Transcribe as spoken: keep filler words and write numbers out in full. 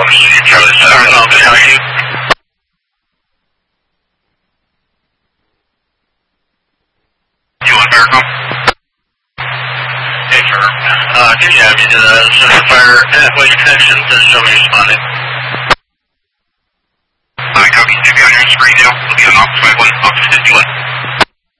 Charlie seven, I'll be telling you. You want Vericom? Hey, sir. Uh, can you have me to the Central Fire Halfway Connection to show me responding? I copy. If you're on your screen now, we'll be on Office five one, Office fifty-one.